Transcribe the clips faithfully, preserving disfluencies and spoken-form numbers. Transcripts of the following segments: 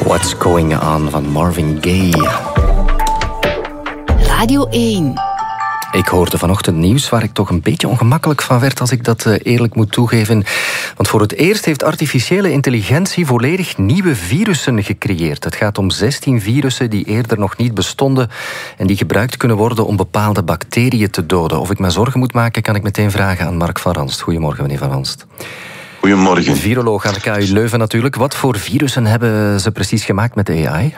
What's Going On van Marvin Gaye. Radio één. Ik hoorde vanochtend nieuws waar ik toch een beetje ongemakkelijk van werd, als ik dat eerlijk moet toegeven. Want voor het eerst heeft artificiële intelligentie volledig nieuwe virussen gecreëerd. Het gaat om zestien virussen die eerder nog niet bestonden en die gebruikt kunnen worden om bepaalde bacteriën te doden. Of ik me zorgen moet maken, kan ik meteen vragen aan Mark van Ranst. Goedemorgen, meneer van Ranst. Goedemorgen. Een viroloog aan de K U Leuven natuurlijk. Wat voor virussen hebben ze precies gemaakt met de A I?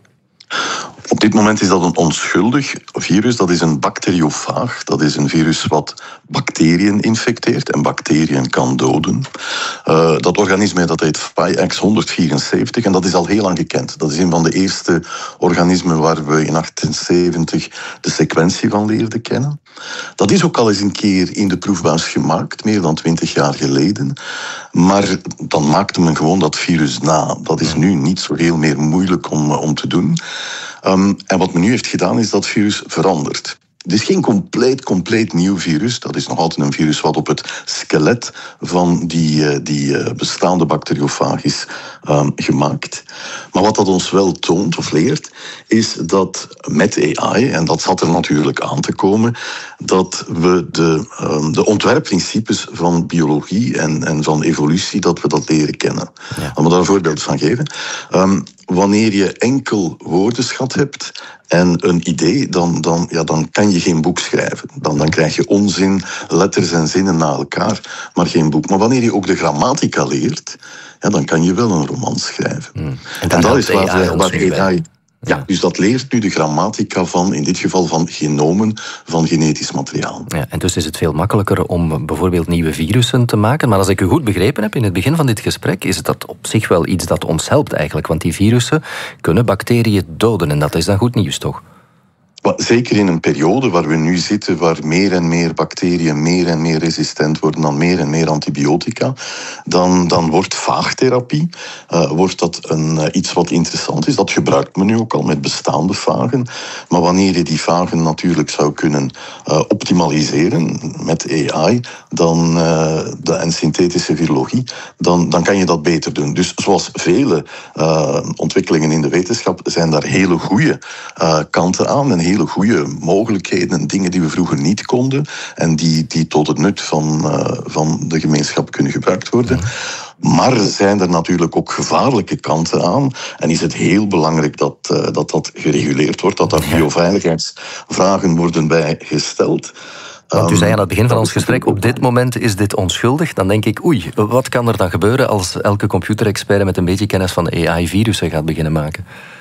Op dit moment is dat een onschuldig virus. Dat is een bacteriofaag. Dat is een virus wat bacteriën infecteert en bacteriën kan doden. Uh, dat organisme dat heet Phi-X honderdvierenzeventig en dat is al heel lang gekend. Dat is een van de eerste organismen waar we in achtenzeventig de sequentie van leerden kennen. Dat is ook al eens een keer in de proefbuis gemaakt, meer dan twintig jaar geleden. Maar dan maakte men gewoon dat virus na. Dat is nu niet zo heel meer moeilijk om, om te doen. Um, en wat men nu heeft gedaan is dat virus veranderd. Het is geen compleet, compleet nieuw virus. Dat is nog altijd een virus wat op het skelet van die, die bestaande bacteriofaag is um, gemaakt. Maar wat dat ons wel toont of leert, is dat met A I, en dat zat er natuurlijk aan te komen, dat we de, um, de ontwerpprincipes van biologie en, en van evolutie, dat we dat leren kennen. Ja. Laten we daar een voorbeeld van geven. Um, wanneer je enkel woordenschat hebt en een idee, dan, dan, ja, dan kan je geen boek schrijven. Dan, dan krijg je onzin, letters en zinnen na elkaar, maar geen boek. Maar wanneer je ook de grammatica leert, ja, dan kan je wel een roman schrijven. Hmm. En, en dat is waar, A I waar A I... Ja, dus dat leert nu de grammatica van, in dit geval van genomen, van genetisch materiaal. Ja, en dus is het veel makkelijker om bijvoorbeeld nieuwe virussen te maken. Maar als ik u goed begrepen heb in het begin van dit gesprek, is dat op zich wel iets dat ons helpt eigenlijk. Want die virussen kunnen bacteriën doden en dat is dan goed nieuws, toch? Zeker in een periode waar we nu zitten, waar meer en meer bacteriën meer en meer resistent worden aan meer en meer antibiotica, dan, dan wordt vaagtherapie uh, wordt dat een, uh, iets wat interessant is. Dat gebruikt men nu ook al met bestaande vagen. Maar wanneer je die vagen natuurlijk zou kunnen uh, optimaliseren met A I dan, uh, de, en synthetische virologie, dan, dan kan je dat beter doen. Dus zoals vele uh, ontwikkelingen in de wetenschap zijn daar hele goede uh, kanten aan en hele goede mogelijkheden, dingen die we vroeger niet konden en die, die tot het nut van, uh, van de gemeenschap kunnen gebruikt worden. Maar zijn er natuurlijk ook gevaarlijke kanten aan en is het heel belangrijk dat uh, dat, dat gereguleerd wordt, dat daar bioveiligheidsvragen worden bij gesteld. Want u zei aan het begin van ons gesprek, op dit moment is dit onschuldig. Dan denk ik, oei, wat kan er dan gebeuren als elke computerexpert met een beetje kennis van A I virussen gaat beginnen maken?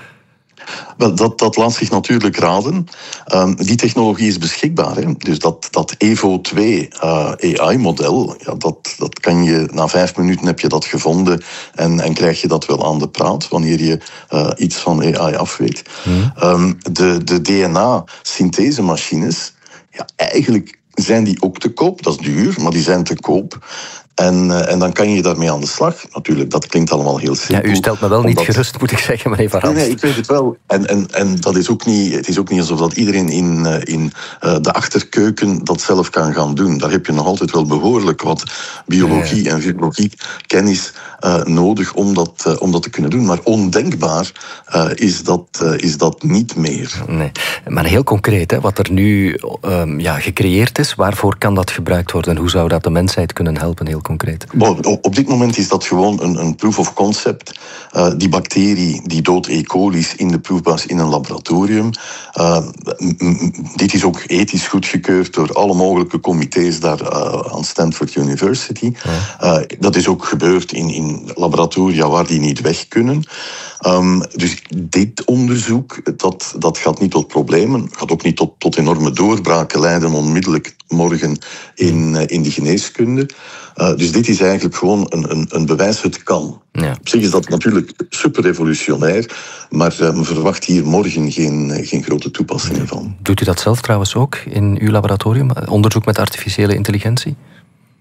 Wel, dat, dat laat zich natuurlijk raden. Um, die technologie is beschikbaar. Hè? Dus dat, dat Evo twee uh, A I-model, ja, dat, dat kan je, na vijf minuten heb je dat gevonden en, en krijg je dat wel aan de praat, wanneer je uh, iets van A I afweet. Hmm. Um, de, de D N A-synthesemachines, ja, eigenlijk zijn die ook te koop. Dat is duur, maar die zijn te koop. En, uh, en dan kan je daarmee aan de slag. Natuurlijk, dat klinkt allemaal heel simpel. Ja, u stelt me wel niet omdat... gerust, moet ik zeggen, meneer Van Ranst. Nee, nee, ik weet het wel. En, en, en dat is ook niet, het is ook niet alsof dat iedereen in, uh, in uh, de achterkeuken dat zelf kan gaan doen. Daar heb je nog altijd wel behoorlijk wat biologie nee. en virologie kennis uh, nodig om dat, uh, om dat te kunnen doen. Maar ondenkbaar uh, is, dat, uh, is dat niet meer. Nee, maar heel concreet, hè, wat er nu um, ja, gecreëerd is, waarvoor kan dat gebruikt worden? Hoe zou dat de mensheid kunnen helpen, heel concreet? Op dit moment is dat gewoon een, een proof of concept. Uh, die bacterie die doodt E. coli's in de proefbuis in een laboratorium. Uh, m- m- dit is ook ethisch goedgekeurd door alle mogelijke comité's daar uh, aan Stanford University. Uh, dat is ook gebeurd in, in laboratoria waar die niet weg kunnen. Um, dus dit onderzoek, dat, dat gaat niet tot problemen, gaat ook niet tot, tot enorme doorbraken leiden onmiddellijk morgen in, uh, in de geneeskunde. Uh, dus dit is eigenlijk gewoon een, een, een bewijs, het kan. Ja. Op zich is dat natuurlijk super revolutionair, maar uh, men verwacht hier morgen geen, geen grote toepassingen van. Doet u dat zelf trouwens ook in uw laboratorium? Onderzoek met artificiële intelligentie?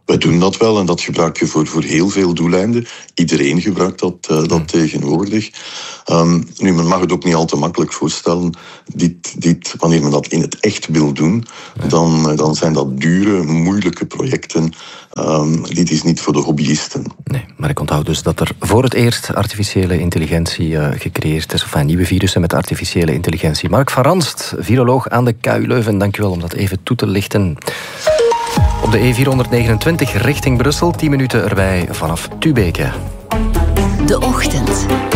Wij doen dat wel en dat gebruik je voor, voor heel veel doeleinden. Iedereen gebruikt dat, uh, dat mm. tegenwoordig. Um, nu, men mag het ook niet al te makkelijk voorstellen. Dit, dit, wanneer men dat in het echt wil doen, ja. dan, dan zijn dat dure, moeilijke projecten. Um, dit is niet voor de hobbyisten. Nee, maar ik onthoud dus dat er voor het eerst artificiële intelligentie uh, gecreëerd is. Of enfin, nieuwe virussen met artificiële intelligentie. Mark van Ranst, viroloog aan de K U Leuven. Dankjewel om dat even toe te lichten. Op de E vierhonderdnegenentwintig richting Brussel, tien minuten erbij vanaf Tubeke. De Ochtend.